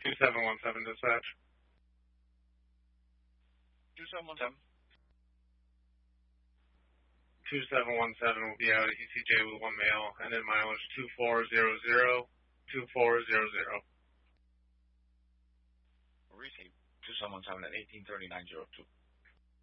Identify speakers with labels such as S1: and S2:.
S1: 2717 dispatch.
S2: 2717.
S1: 2717 will be out at ECJ with one male, and then mileage 2400, 2400.
S2: Receive 2717 at 183902.